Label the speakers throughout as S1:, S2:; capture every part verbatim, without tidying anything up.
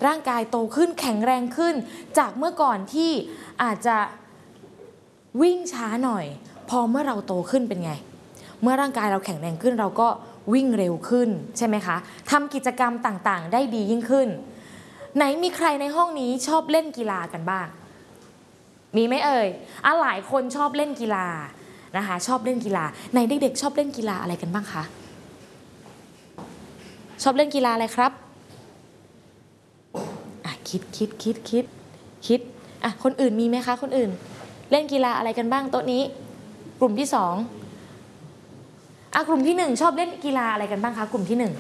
S1: ร่างกายโตขึ้นแข็งแรงขึ้นจากเมื่อก่อนที่อาจจะวิ่งช้าหน่อยพอเมื่อเราโตขึ้นเป็นไงเมื่อร่างกายเราแข็งแรงขึ้นเราก็วิ่งเร็วขึ้นใช่ไหมคะทำกิจกรรมต่างๆได้ดียิ่งขึ้นไหนมีใครในห้องนี้ชอบเล่นกีฬากันบ้างมีไหมเอ่ยอ่ะหลายคนชอบเล่นกีฬานะคะชอบเล่นกีฬาไหนเด็กๆชอบเล่นกีฬาอะไรกันบ้างคะชอบเล่นกีฬาอะไรครับอ่ะคิดคิดคิดคิดคิดอ่ะคนอื่นมีไหมคะคนอื่นเล่นกีฬาอะไรกันบ้างโต๊ะนี้กลุ่มที่สองอ่ะกลุ่มที่หนึ่งชอบเล่นกีฬาอะไรกันบ้างคะกลุ่มที่หนึ่ง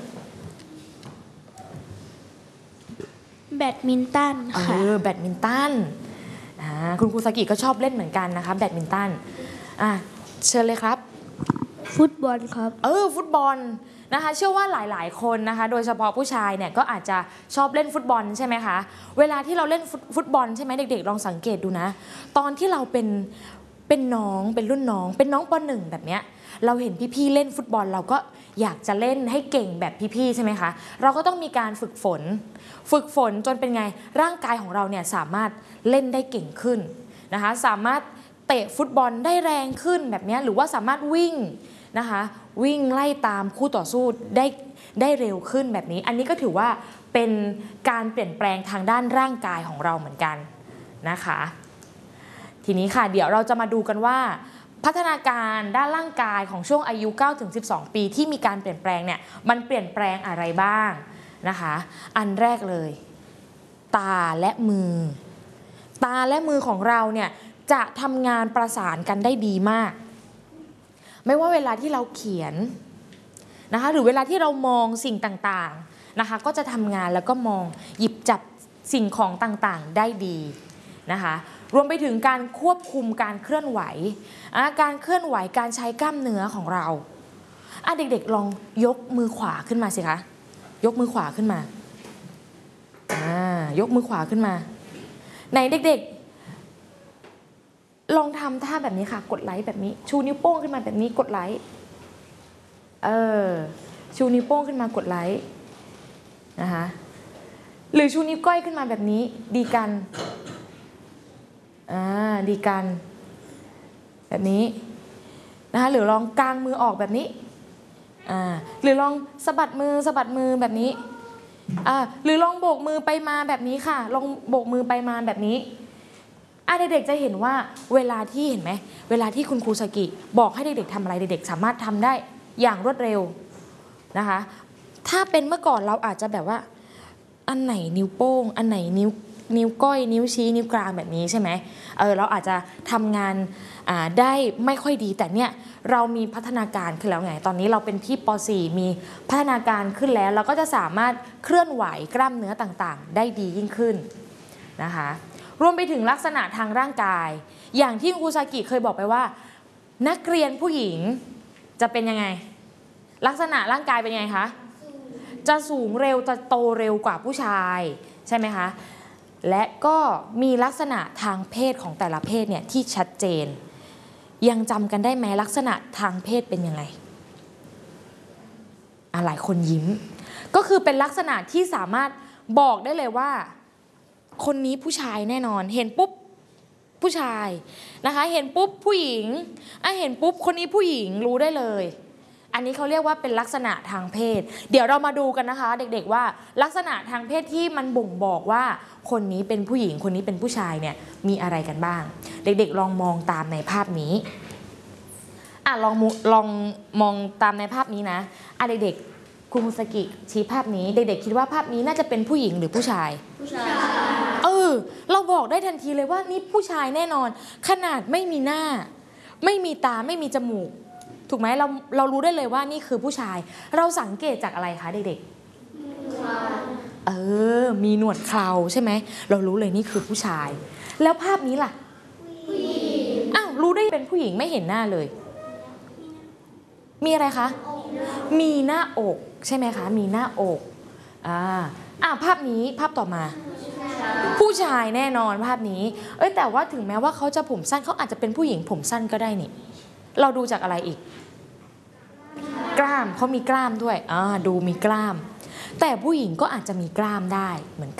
S2: แบดมินตันค่ะ
S1: เออแบดมินตันอ่าคุณครูสกิก็ชอบเล่นเหมือนกันนะคะแบดมินตันอ่ะเชิญเลยครับ
S2: ฟุตบอลครับ
S1: เออฟุตบอลนะคะเชื่อว่าหลายๆคนนะคะโดยเฉพาะผู้ชายเนี่ยก็อาจจะชอบเล่นฟุตบอลใช่ไหมคะเวลาที่เราเล่นฟุตบอลใช่ไหมเด็กๆลองสังเกตดูนะตอนที่เราเป็นเป็นน้องเป็นรุ่นน้องเป็นน้องป.หนึ่งแบบเนี้ยเราเห็นพี่ๆเล่นฟุตบอลเราก็อยากจะเล่นให้เก่งแบบพี่ๆใช่ไหมคะเราก็ต้องมีการฝึกฝนฝึกฝนจนเป็นไงร่างกายของเราเนี่ยสามารถเล่นได้เก่งขึ้นนะคะสามารถเตะฟุตบอลได้แรงขึ้นแบบนี้หรือว่าสามารถวิ่งนะคะวิ่งไล่ตามคู่ต่อสู้ได้ได้เร็วขึ้นแบบนี้อันนี้ก็ถือว่าเป็นการเปลี่ยนแปลงทางด้านร่างกายของเราเหมือนกันนะคะทีนี้ค่ะเดี๋ยวเราจะมาดูกันว่าพัฒนาการด้านร่างกายของช่วงอายุ เก้าถึงสิบสอง ปีที่มีการเปลี่ยนแปลงเนี่ยมันเปลี่ยนแปลงอะไรบ้างนะคะอันแรกเลยตาและมือตาและมือของเราเนี่ยจะทำงานประสานกันได้ดีมากไม่ว่าเวลาที่เราเขียนนะคะหรือเวลาที่เรามองสิ่งต่างๆนะคะก็จะทำงานแล้วก็มองหยิบจับสิ่งของต่างๆได้ดีนะคะรวมไปถึงการควบคุมการเคลื่อนไหวการเคลื่อนไหวการใช้กล้ามเนื้อของเราเด็กๆลองยกมือขวาขึ้นมาสิคะยกมือขวาขึ้นมายกมือขวาขึ้นมาไหนเด็กๆลองทำท่าแบบนี้ค่ะกดไลค์แบบนี้ชูนิ้วโป้งขึ้นมาแบบนี้กดไลค์เออชูนิ้วโป้งขึ้นมากดไลค์นะคะหรือชูนิ้วก้อยขึ้นมาแบบนี้ดีกันอ่าดีกันแบบนี้นะคะหรือลองกางมือออกแบบนี้อ่าหรือลองสะบัดมือสะบัดมือแบบนี้อ่าหรือลองโบกมือไปมาแบบนี้ค่ะลองโบกมือไปมาแบบนี้อ่ะเด็กๆจะเห็นว่าเวลาที่เห็นไหมเวลาที่คุณครูสกิบอกให้เด็กๆทำอะไรเด็กๆสามารถทำได้อย่างรวดเร็วนะคะถ้าเป็นเมื่อก่อนเราอาจจะแบบว่าอันไหนนิ้วโป้งอันไหนนิ้วนิ้วก้อยนิ้วชี้นิ้วกลางแบบนี้ใช่ไหมเออเราอาจจะทำงานได้ไม่ค่อยดีแต่เนี่ยเรามีพัฒนาการขึ้นแล้วไงตอนนี้เราเป็นพี่ป.สี่ มีพัฒนาการขึ้นแล้วเราก็จะสามารถเคลื่อนไหวกล้ามเนื้อต่างๆได้ดียิ่งขึ้นนะคะรวมไปถึงลักษณะทางร่างกายอย่างที่ครูซากิเคยบอกไปว่านักเรียนผู้หญิงจะเป็นยังไงลักษณะร่างกายเป็นยังไงคะจะสูงเร็วจะโตเร็วกว่าผู้ชายใช่ไหมคะและก็มีลักษณะทางเพศของแต่ละเพศเนี่ยที่ชัดเจนยังจำกันได้ไหมลักษณะทางเพศเป็นยังไงอ่ะหลายคนยิ้มก็คือเป็นลักษณะที่สามารถบอกได้เลยว่าคนนี้ผู้ชายแน่นอนเห็นปุ๊บผู้ชายนะคะเห็นปุ๊บผู้หญิงอ่ะเห็นปุ๊บคนนี้ผู้หญิงรู้ได้เลยอันนี้เขาเรียกว่าเป็นลักษณะทางเพศเดี๋ยวเรามาดูกันนะคะเด็กๆว่าลักษณะทางเพศที่มันบ่งบอกว่าคนนี้เป็นผู้หญิงคนนี้เป็นผู้ชายเนี่ยมีอะไรกันบ้างเด็กๆลองมองตามในภาพนี้อ่ะลองลองมองตามในภาพนี้นะอ่ะเด็กๆครูมุสกิชี้ภาพนี้เด็กๆคิดว่าภาพนี้น่าจะเป็นผู้หญิงหรือผู้ชายผู้ชายเออเราบอกได้ทันทีเลยว่านี่ผู้ชายแน่นอนขนาดไม่มีหน้าไม่มีตาไม่มีจมูกถูกไหมเราเรารู้ได้เลยว่านี่คือผู้ชายเราสังเกตจากอะไรคะเด็กๆเออมีหนวดเคราใช่ไหมเรารู้เลยนี่คือผู้ชายแล้วภาพนี้ล่ะอ้าวรู้ได้เป็นผู้หญิงไม่เห็นหน้าเลยมีอะไรคะมีหน้าอกใช่ไหมคะมีหน้าอกอ่าอ่าภาพนี้ภาพต่อมาผู้ชายแน่นอนภาพนี้เอ้ยแต่ว่าถึงแม้ว่าเขาจะผมสั้นเขาอาจจะเป็นผู้หญิงผมสั้นก็ได้นี่เราดูจากอะไรอีกกล้ามเขามีกล้ามด้วยอ่าดูมีกล้ามแต่ผู้หญิงก็อาจจะมีกล้ามได้เหมือนกัน